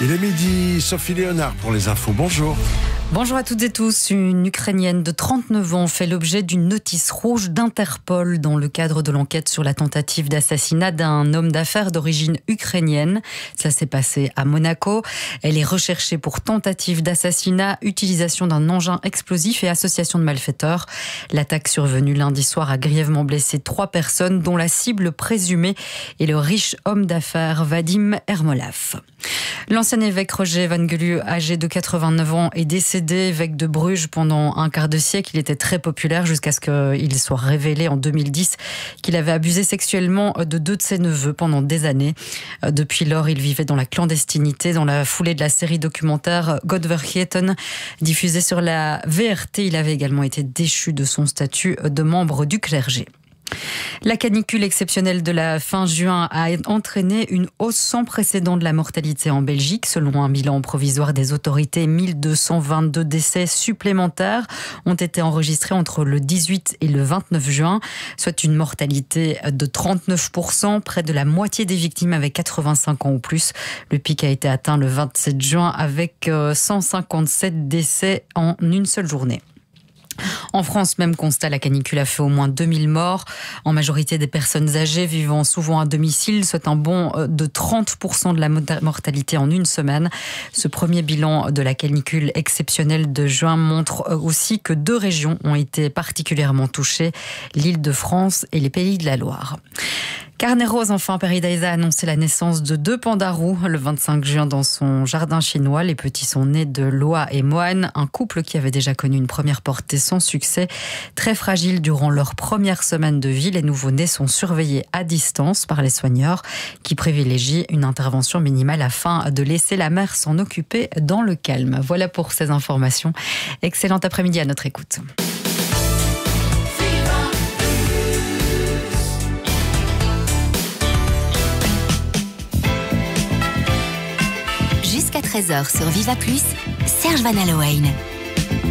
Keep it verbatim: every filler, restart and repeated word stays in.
Il est midi, Sophie Léonard pour les infos. Bonjour. Bonjour à toutes et tous. Une Ukrainienne de trente-neuf ans fait l'objet d'une notice rouge d'Interpol dans le cadre de l'enquête sur la tentative d'assassinat d'un homme d'affaires d'origine ukrainienne. Ça s'est passé à Monaco. Elle est recherchée pour tentative d'assassinat, utilisation d'un engin explosif et association de malfaiteurs. L'attaque survenue lundi soir a grièvement blessé trois personnes, dont la cible présumée est le riche homme d'affaires Vadim Ermolov. L'ancien évêque Roger Evangeliu, âgé de quatre-vingt-neuf ans, est décédé, évêque de Bruges pendant un quart de siècle. Il était très populaire jusqu'à ce qu'il soit révélé en deux mille dix qu'il avait abusé sexuellement de deux de ses neveux pendant des années. Depuis lors, il vivait dans la clandestinité. Dans la foulée de la série documentaire Godvergeten, diffusée sur la V R T, il avait également été déchu de son statut de membre du clergé. La canicule exceptionnelle de la fin juin a entraîné une hausse sans précédent de la mortalité en Belgique. Selon un bilan provisoire des autorités, mille deux cent vingt-deux décès supplémentaires ont été enregistrés entre le dix-huit et le vingt-neuf juin, soit une mortalité de trente-neuf pour cent. Près de la moitié des victimes avaient quatre-vingt-cinq ans ou plus. Le pic a été atteint le vingt-sept juin avec cent cinquante-sept décès en une seule journée. En France, même constat, la canicule a fait au moins deux mille morts, en majorité des personnes âgées vivant souvent à domicile, soit un bond de trente pour cent de la mortalité en une semaine. Ce premier bilan de la canicule exceptionnelle de juin montre aussi que deux régions ont été particulièrement touchées, l'Île-de-France et les Pays de la Loire. Carnet Rose, enfin, Paradise a annoncé la naissance de deux pandarous le vingt-cinq juin dans son jardin chinois. Les petits sont nés de Loa et Moine, un couple qui avait déjà connu une première portée sans succès. Très fragile durant leur première semaine de vie, les nouveau-nés sont surveillés à distance par les soigneurs qui privilégient une intervention minimale afin de laisser la mère s'en occuper dans le calme. Voilà pour ces informations. Excellent après-midi à notre écoute. Jusqu'à treize heures sur Viva Plus, Serge Van Allowen.